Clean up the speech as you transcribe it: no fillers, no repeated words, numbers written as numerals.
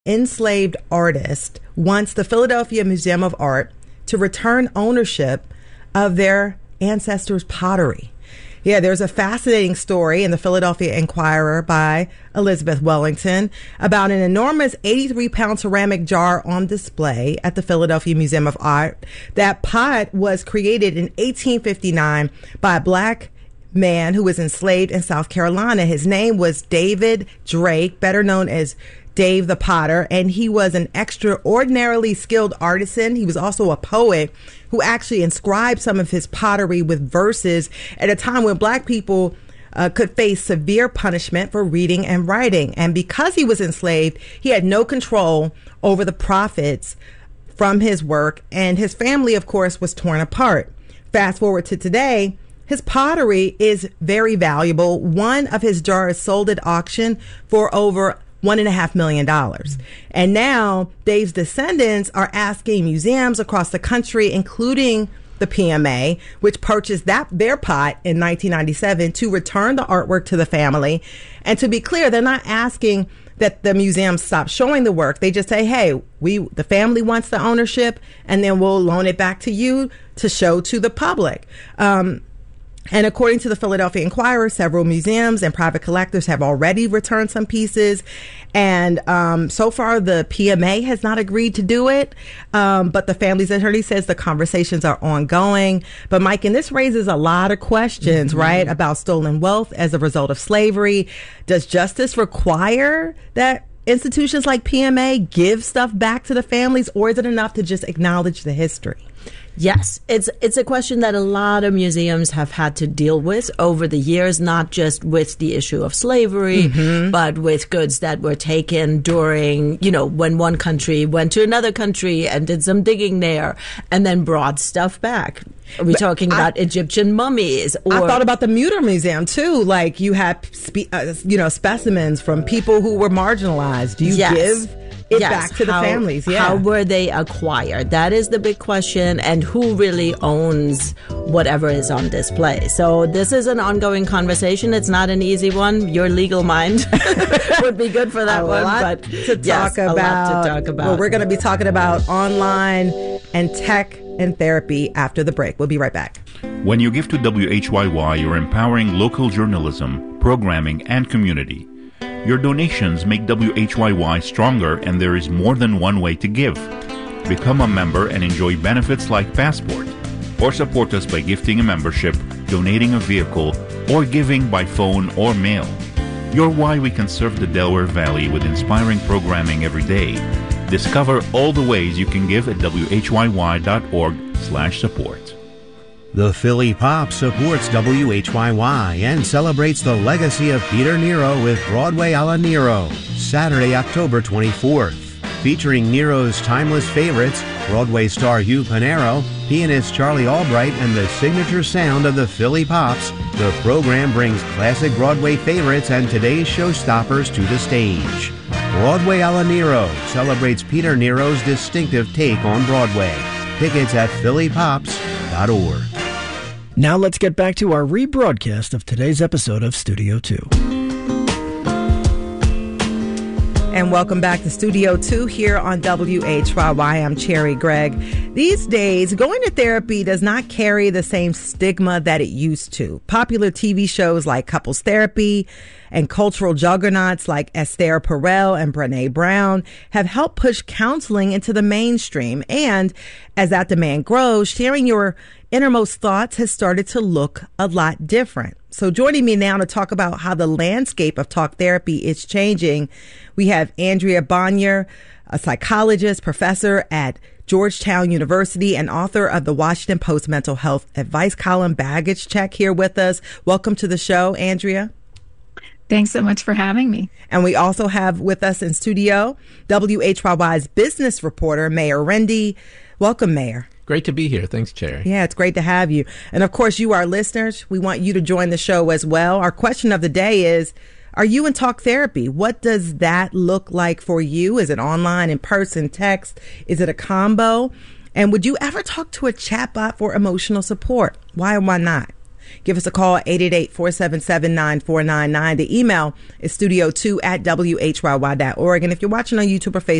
enslaved artist wants the Philadelphia Museum of Art to return ownership of their ancestors' pottery. Yeah, there's a fascinating story in the Philadelphia Inquirer by Elizabeth Wellington about an enormous 83-pound ceramic jar on display at the Philadelphia Museum of Art. That pot was created in 1859 by a black man who was enslaved in South Carolina. His name was David Drake, better known as Dave the Potter, and he was an extraordinarily skilled artisan. He was also a poet who actually inscribed some of his pottery with verses at a time when black people could face severe punishment for reading and writing. And because he was enslaved, he had no control over the profits from his work, and his family, of course, was torn apart. Fast forward to today, his pottery is very valuable. One of his jars sold at auction for over $1.5 million. And now Dave's descendants are asking museums across the country, including the PMA, which purchased their pot in 1997, to return the artwork to the family. And to be clear, they're not asking that the museum stop showing the work. They just say, hey, the family wants the ownership, and then we'll loan it back to you to show to the public. And according to the Philadelphia Inquirer, several museums and private collectors have already returned some pieces. And so far, the PMA has not agreed to do it. But the family's attorney says the conversations are ongoing. But, Mike, and this raises a lot of questions, right, about stolen wealth as a result of slavery. Does justice require that institutions like PMA give stuff back to the families, or is it enough to just acknowledge the history? Yes, it's a question that a lot of museums have had to deal with over the years, not just with the issue of slavery, but with goods that were taken during, when one country went to another country and did some digging there and then brought stuff back. Are we talking about Egyptian mummies? I thought about the Mutter Museum, too. Like, you had, specimens from people who were marginalized. Do you give it back to the families? Yeah. How were they acquired? That is the big question, and who really owns whatever is on display. So this is an ongoing conversation. It's not an easy one. Your legal mind would be good for that one. A lot to talk about. Well, we're going to be talking about online and tech and therapy after the break. We'll be right back. When you give to WHYY, you're empowering local journalism, programming, and community. Your donations make WHYY stronger, and there is more than one way to give. Become a member and enjoy benefits like Passport, or support us by gifting a membership, donating a vehicle, or giving by phone or mail. You're why we can serve the Delaware Valley with inspiring programming every day. Discover all the ways you can give at whyy.org/support. The Philly Pop supports WHYY and celebrates the legacy of Peter Nero with Broadway a la Nero, Saturday, October 24th. Featuring Nero's timeless favorites, Broadway star Hugh Panaro, pianist Charlie Albright, and the signature sound of the Philly Pops, the program brings classic Broadway favorites and today's showstoppers to the stage. Broadway a la Nero celebrates Peter Nero's distinctive take on Broadway. Tickets at phillypops.org. Now let's get back to our rebroadcast of today's episode of Studio 2. And welcome back to Studio 2 here on WHYY. I'm Cherry Gregg. These days, going to therapy does not carry the same stigma that it used to. Popular TV shows like Couples Therapy and cultural juggernauts like Esther Perel and Brené Brown have helped push counseling into the mainstream. And as that demand grows, sharing your innermost thoughts has started to look a lot different. So joining me now to talk about how the landscape of talk therapy is changing, we have Andrea Bonnier, a psychologist, professor at Georgetown University, and author of the Washington Post mental health advice column, Baggage Check, here with us. Welcome to the show, Andrea. Thanks so much for having me. And we also have with us in studio WHYY's business reporter, Mayor Rendy. Welcome, Mayor. Great to be here. Thanks, Cherry. Yeah, it's great to have you. And of course, you, our listeners, we want you to join the show as well. Our question of the day is, are you in talk therapy? What does that look like for you? Is it online, in person, text? Is it a combo? And would you ever talk to a chatbot for emotional support? Why and why not? Give us a call, 888-477-9499. The email is studio2@whyy.org. And if you're watching on YouTube or Facebook,